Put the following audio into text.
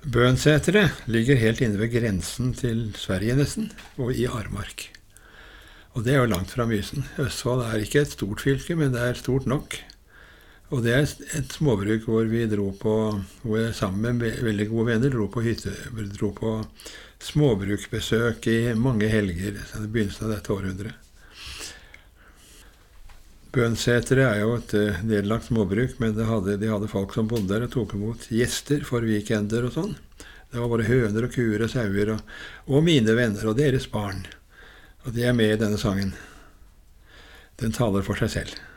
Bønseteret ligger helt inne ved grensen til Sverige nesten, og i Armark. Og det er jo langt fra Mysen. Østfold er ikke et stort fylke, men det er stort nok. Og det er et småbruk hvor vi hvor jeg sammen med veldig gode venner dro på småbrukbesøk i mange helger, så det begynnelsen av dette århundret. Bønseteret er jo et nedlagt småbruk, men de hadde folk som bodde der og tok imot gjester for weekender og sånn. Det var både høner og kuer og sauer og mine venner og deres barn. Og de er med i denne sangen. Den taler for seg selv.